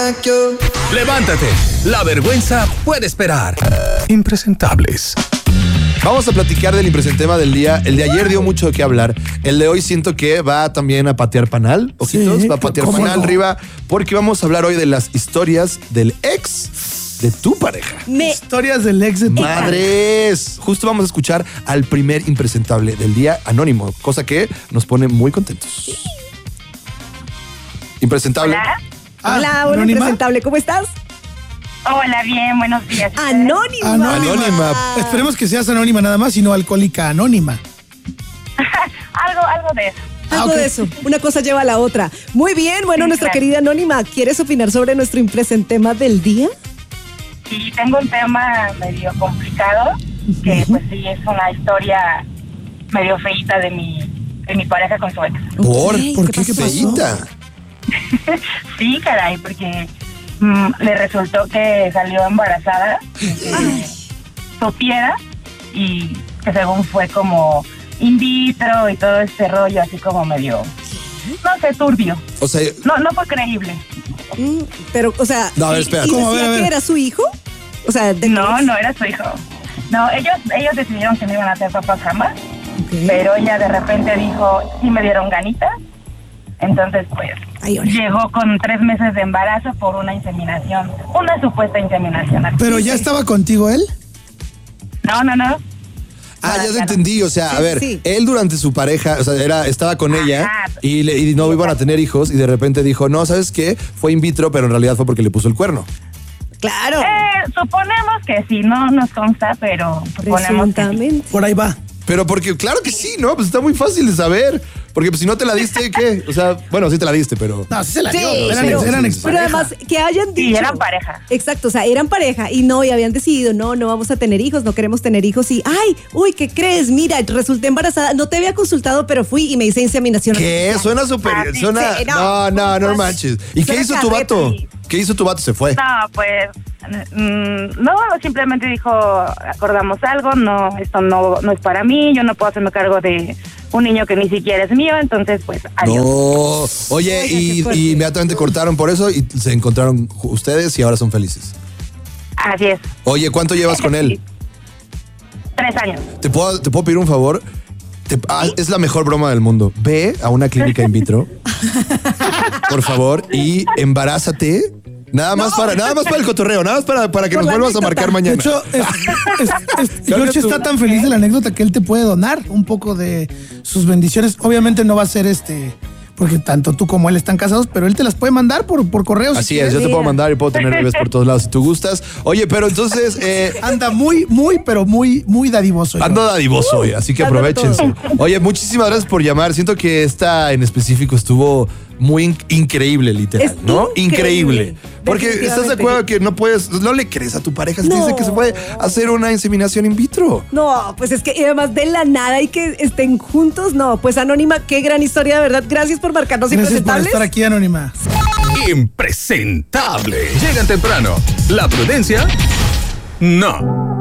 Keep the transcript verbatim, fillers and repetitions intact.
like you. Levántate, la vergüenza puede esperar. Impresentables. Vamos a platicar del impresentema del día. El de ayer dio mucho de qué hablar. El de hoy siento que va también a patear panal. Ojitos, Sí, va a patear ¿cómo panal no? arriba. Porque vamos a hablar hoy de las historias del ex de tu pareja. Me... Historias del ex de tu Madres. Justo vamos a escuchar al primer impresentable del día, anónimo. Cosa que nos pone muy contentos. Impresentable. Hola. Ah, Hola, hola, ¿anónima? impresentable, ¿cómo estás? Hola, bien, buenos días. Anónima. Anónima. Anónima. Esperemos que seas anónima nada más y no alcohólica anónima. algo, algo de eso. Algo Ah, ok. de eso. Una cosa lleva a la otra. Muy bien, bueno, Sí, nuestra claro. querida Anónima, ¿quieres opinar sobre nuestro impresentema del día? Sí, tengo un tema medio complicado, que pues sí, es una historia medio feíta de mi, de mi pareja con su ex. ¿Por? Ok, ¿Por ¿qué qué? ¿Qué pasó? feíta? Sí, caray, porque mm, le resultó que salió embarazada, Ay. supiera, y que según fue como in vitro y todo este rollo así como medio, no sé, turbio. O sea, No, no fue creíble. Mm, pero, o sea, No, a ver, ¿y- espera, ¿y ¿cómo? A ver, decía a ver. que era su hijo? O sea, de No, no era su hijo. No, ellos, ellos decidieron que no iban a ser papás jamás, Ok. pero ella de repente dijo, sí me dieron ganitas. Entonces, pues, Ay, ahora. llegó con tres meses de embarazo por una inseminación, una supuesta inseminación. Pero ya estaba contigo él. No, no, no. Ah, ya te Claro. entendí. O sea, a Sí, ver, sí. él durante su pareja, o sea, era, estaba con ella Ajá. y, le- y no iban a tener hijos y de repente dijo, no, ¿sabes qué? Fue in vitro, pero en realidad fue porque le puso el cuerno. Claro. Eh, suponemos que sí, no nos consta, pero suponemos que sí. Presuntamente. Por ahí va. Pero porque, claro que sí, ¿no? Pues está muy fácil de saber. Porque pues, si no te la diste, ¿qué? O sea, bueno, sí te la diste, pero... No, sí se la Sí, dio. Eran, pero, eran pero expareja. además que hayan dicho. Sí, eran pareja. Exacto, o sea, eran pareja y no, y habían decidido, no, no vamos a tener hijos, no queremos tener hijos y, ay, uy, ¿qué crees? Mira, resulté embarazada, no te había consultado, pero fui y me hice inseminación. ¿Qué? artificial. Suena súper... Ah, sí, Suena... sí, No, no, no, no pues, manches. ¿Y qué suena hizo tu carreta. vato? ¿Qué hizo tu vato? Se fue. No, pues, mm, no, simplemente dijo, acordamos algo, no, esto no, no es para mí, yo no puedo hacerme cargo de un niño que ni siquiera es mío, entonces, pues, adiós. No. Oye, Oiga, qué y, fuerte. y inmediatamente cortaron por eso y se encontraron ju- ustedes y ahora son felices. Así es. Oye, ¿cuánto llevas con él? Tres años. ¿Te puedo, te puedo pedir un favor? Te- ah, es la mejor broma del mundo. Ve a una clínica in vitro, por favor, y embarázate. Nada más para, nada más para el cotorreo, nada más para, para que Por nos la vuelvas a anécdota. marcar De mañana. hecho, es, es- es- Carga George tu- está tan feliz de la anécdota que él te puede donar un poco de sus bendiciones. Obviamente no va a ser este, porque tanto tú como él están casados, pero él te las puede mandar por, por correo. si Así quieres. es, yo te Mira. puedo mandar y puedo tener bebés por todos lados si tú gustas. Oye, pero entonces eh, Anda muy, muy, pero muy, muy dadivoso. ando dadivoso hoy, así que dándolo aprovechense. Oye, muchísimas gracias por llamar. Siento que esta en específico estuvo muy in- increíble, literal, Es ¿no? increíble, Increíble. Porque estás de definitivamente. acuerdo que no puedes, no le crees a tu pareja si te No. dice que se puede hacer una inseminación in vitro. No, pues es que y además de la nada y que estén juntos, no, pues Anónima, qué gran historia, de verdad. Gracias por marcarnos Gracias por impresentables. estar aquí, Anónima. Impresentable. Llegan temprano. La prudencia, no.